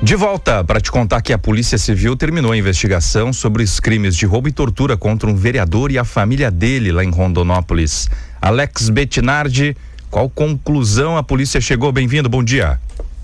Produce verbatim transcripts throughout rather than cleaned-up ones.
De volta para te contar que a Polícia Civil terminou a investigação sobre os crimes de roubo e tortura contra um vereador e a família dele lá em Rondonópolis. Alex Bettinardi, qual conclusão a polícia chegou? Bem-vindo, bom dia.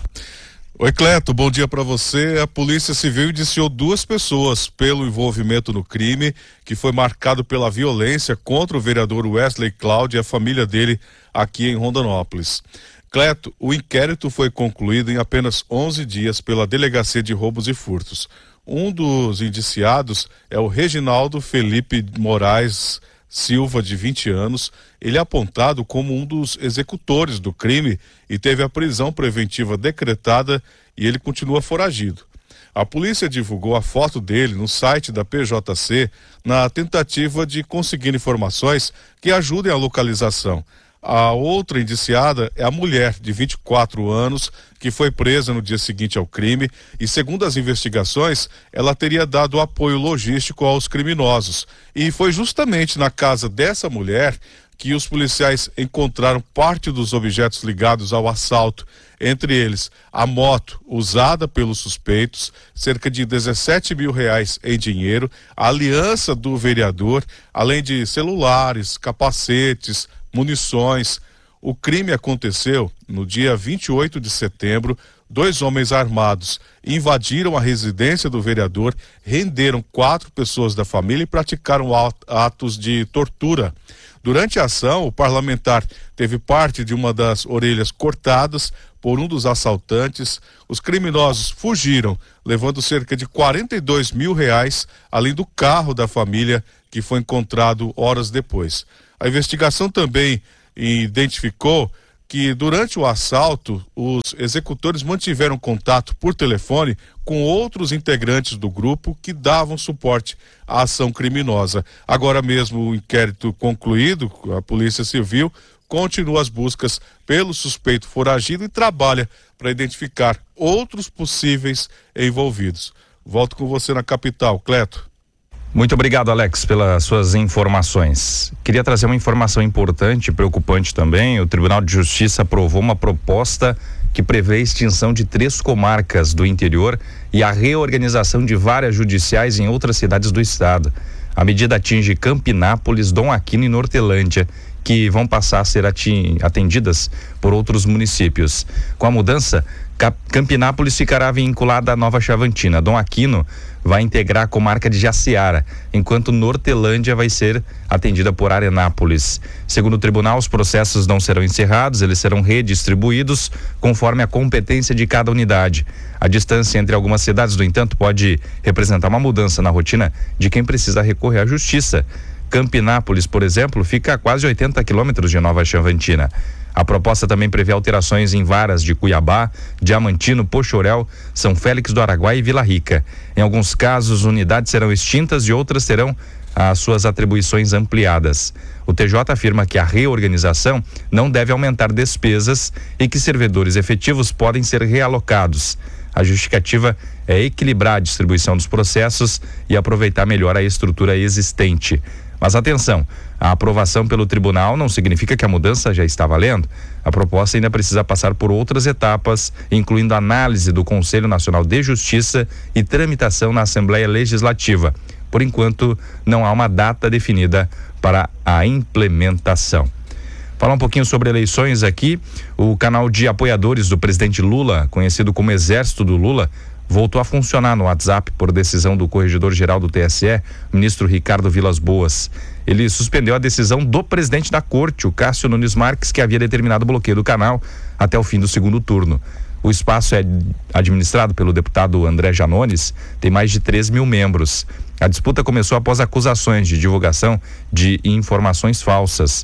Oi, Cleto, bom dia para você. A Polícia Civil indiciou duas pessoas pelo envolvimento no crime, que foi marcado pela violência contra o vereador Wesley Cláudio e a família dele aqui em Rondonópolis. Cleto, o inquérito foi concluído em apenas onze dias pela Delegacia de Roubos e Furtos. Um dos indiciados é o Reginaldo Felipe Moraes Silva, de vinte anos. Ele é apontado como um dos executores do crime e teve a prisão preventiva decretada e ele continua foragido. A polícia divulgou a foto dele no site da P J C na tentativa de conseguir informações que ajudem a localização. A outra indiciada é a mulher de vinte e quatro anos, que foi presa no dia seguinte ao crime e, segundo as investigações, ela teria dado apoio logístico aos criminosos. E foi justamente na casa dessa mulher que os policiais encontraram parte dos objetos ligados ao assalto, entre eles a moto usada pelos suspeitos, cerca de dezessete mil reais em dinheiro, a aliança do vereador, além de celulares, capacetes, munições. O crime aconteceu no dia vinte e oito de setembro. Dois homens armados invadiram a residência do vereador, renderam quatro pessoas da família e praticaram atos de tortura. Durante a ação, o parlamentar teve parte de uma das orelhas cortadas por um dos assaltantes. Os criminosos fugiram, levando cerca de quarenta e dois mil reais, além do carro da família, que foi encontrado horas depois. A investigação também identificou que durante o assalto, os executores mantiveram contato por telefone com outros integrantes do grupo que davam suporte à ação criminosa. Agora mesmo o inquérito concluído, a Polícia Civil continua as buscas pelo suspeito foragido e trabalha para identificar outros possíveis envolvidos. Volto com você na capital, Cleto. Muito obrigado, Alex, pelas suas informações. Queria trazer uma informação importante, preocupante também. O Tribunal de Justiça aprovou uma proposta que prevê a extinção de três comarcas do interior e a reorganização de várias judiciais em outras cidades do estado. A medida atinge Campinápolis, Dom Aquino e Nortelândia, que vão passar a ser atendidas por outros municípios. Com a mudança, Campinápolis ficará vinculada à Nova Chavantina. Dom Aquino vai integrar a comarca de Jaciara, enquanto Nortelândia vai ser atendida por Arenápolis. Segundo o tribunal, os processos não serão encerrados, eles serão redistribuídos conforme a competência de cada unidade. A distância entre algumas cidades, no entanto, pode representar uma mudança na rotina de quem precisa recorrer à justiça. Campinápolis, por exemplo, fica a quase oitenta quilômetros de Nova Chavantina. A proposta também prevê alterações em varas de Cuiabá, Diamantino, Poxorel, São Félix do Araguaia e Vila Rica. Em alguns casos, unidades serão extintas e outras terão as suas atribuições ampliadas. O T J afirma que a reorganização não deve aumentar despesas e que servidores efetivos podem ser realocados. A justificativa é equilibrar a distribuição dos processos e aproveitar melhor a estrutura existente. Mas atenção, a aprovação pelo tribunal não significa que a mudança já está valendo. A proposta ainda precisa passar por outras etapas, incluindo análise do Conselho Nacional de Justiça e tramitação na Assembleia Legislativa. Por enquanto, não há uma data definida para a implementação. Falar um pouquinho sobre eleições aqui. O canal de apoiadores do presidente Lula, conhecido como Exército do Lula, voltou a funcionar no WhatsApp por decisão do corregedor-geral do T S E, ministro Ricardo Vilas Boas. Ele suspendeu a decisão do presidente da corte, o Cássio Nunes Marques, que havia determinado o bloqueio do canal até o fim do segundo turno. O espaço é administrado pelo deputado André Janones, tem mais de três mil membros. A disputa começou após acusações de divulgação de informações falsas.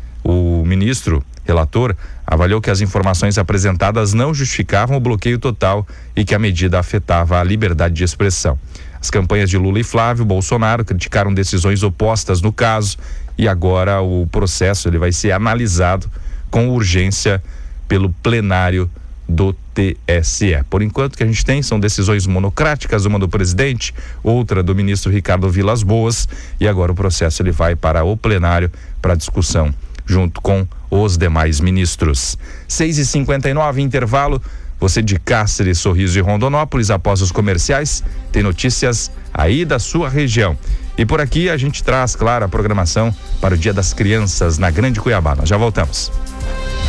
O ministro relator avaliou que as informações apresentadas não justificavam o bloqueio total e que a medida afetava a liberdade de expressão. As campanhas de Lula e Flávio Bolsonaro criticaram decisões opostas no caso e agora o processo ele vai ser analisado com urgência pelo plenário do T S E. Por enquanto, o que a gente tem são decisões monocráticas, uma do presidente, outra do ministro Ricardo Vilas Boas, e agora o processo ele vai para o plenário para discussão junto com os demais ministros. seis e cinquenta e nove, intervalo. Você de Cáceres, Sorriso e Rondonópolis, após os comerciais, tem notícias aí da sua região. E por aqui a gente traz, claro, a programação para o Dia das Crianças na Grande Cuiabá. Nós já voltamos.